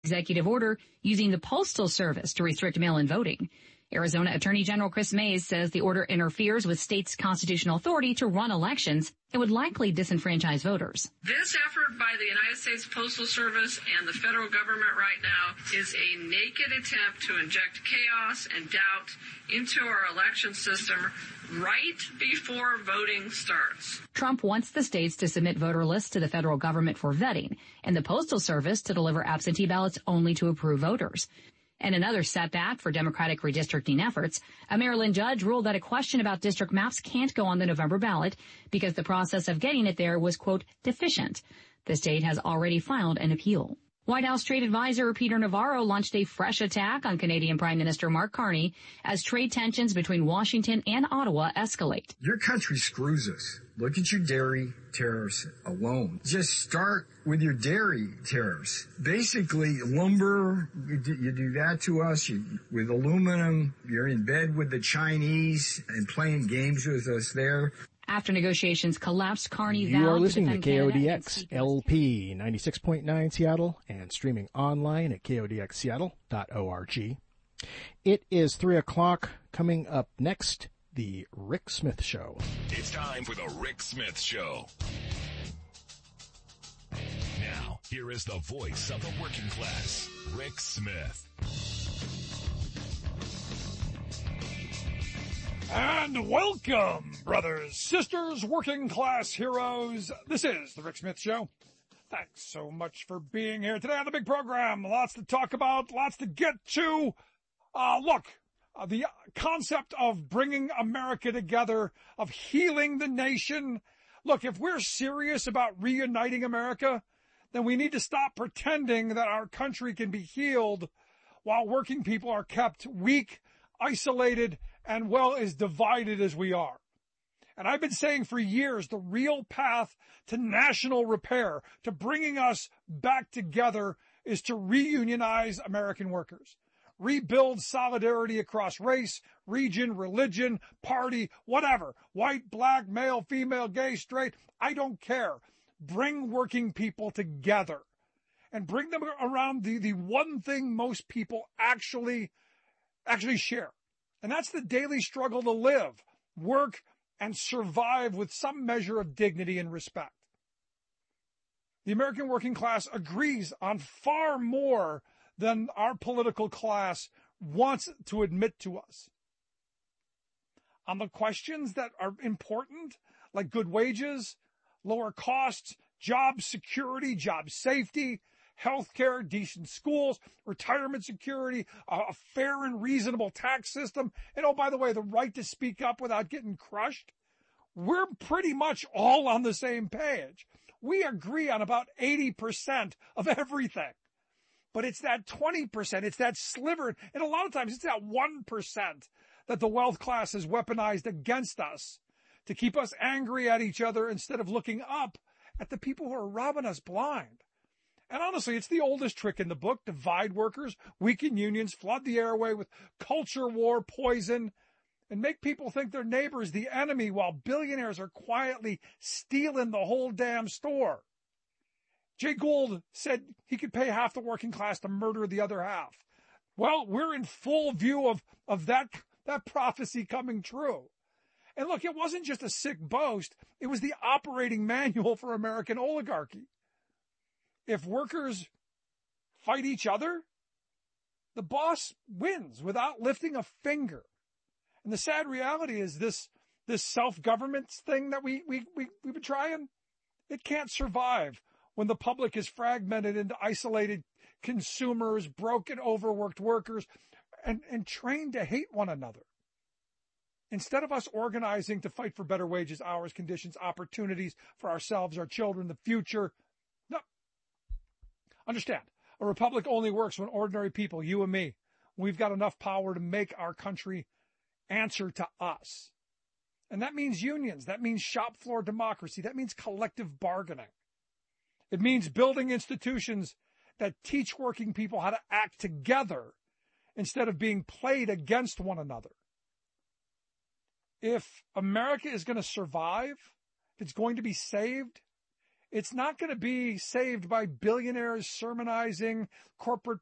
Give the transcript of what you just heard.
Executive order using the Postal Service to restrict mail-in voting. Arizona Attorney General Chris Mays says the order interferes with states' constitutional authority to run elections and would likely disenfranchise voters. This effort by the United States Postal Service and the federal government right now is a naked attempt to inject chaos and doubt into our election system right before voting starts. Trump wants the states to submit voter lists to the federal government for vetting and the Postal Service to deliver absentee ballots only to approved voters. And another setback for Democratic redistricting efforts, a Maryland judge ruled that a question about district maps can't go on the November ballot because the process of getting it there was, quote, deficient. The state has already filed an appeal. White House trade advisor Peter Navarro launched a fresh attack on Canadian Prime Minister Mark Carney as trade tensions between Washington and Ottawa escalate. Your country screws us. Look at your dairy tariffs alone. Just start with your dairy tariffs. Basically, lumber, you do that to us. With aluminum, you're in bed with the Chinese and playing games with us there. After negotiations collapsed, Carney vowed You are to listening to defend KODX LP 96.9 Seattle and streaming online at kodxseattle.org. It is 3 o'clock. Coming up next, The Rick Smith Show. It's time for The Rick Smith Show. Now, here is the voice of the working class, Rick Smith. And welcome, brothers, sisters, working class heroes. This is the Rick Smith Show. Thanks so much for being here today on the big program. Lots to talk about, lots to get to. The concept of bringing America together, of healing the nation. Look, if we're serious about reuniting America, then we need to stop pretending that our country can be healed while working people are kept weak, isolated, and as divided as we are. And I've been saying for years, the real path to national repair, to bringing us back together, is to reunionize American workers. Rebuild solidarity across race, region, religion, party, whatever. White, black, male, female, gay, straight, I don't care. Bring working people together and bring them around the one thing most people actually share. And that's the daily struggle to live, work, and survive with some measure of dignity and respect. The American working class agrees on far more than our political class wants to admit to us. On the questions that are important, like good wages, lower costs, job security, job safety, healthcare, decent schools, retirement security, a fair and reasonable tax system, and by the way, the right to speak up without getting crushed. We're pretty much all on the same page. We agree on about 80% of everything. But it's that 20%, it's that sliver, and a lot of times it's that 1% that the wealth class has weaponized against us to keep us angry at each other instead of looking up at the people who are robbing us blind. And honestly, it's the oldest trick in the book: divide workers, weaken unions, flood the airway with culture war poison, and make people think their neighbor is the enemy while billionaires are quietly stealing the whole damn store. Jay Gould said he could pay half the working class to murder the other half. Well, we're in full view of that prophecy coming true. And look, it wasn't just a sick boast. It was the operating manual for American oligarchy. If workers fight each other, the boss wins without lifting a finger. And the sad reality is this self-government thing that we've been trying, it can't survive when the public is fragmented into isolated consumers, broken, overworked workers, and trained to hate one another. Instead of us organizing to fight for better wages, hours, conditions, opportunities for ourselves, our children, the future. No. Understand, a republic only works when ordinary people, you and me, we've got enough power to make our country answer to us. And that means unions. That means shop floor democracy. That means collective bargaining. It means building institutions that teach working people how to act together instead of being played against one another. If America is going to survive, if it's going to be saved, It's not going to be saved by billionaires sermonizing corporate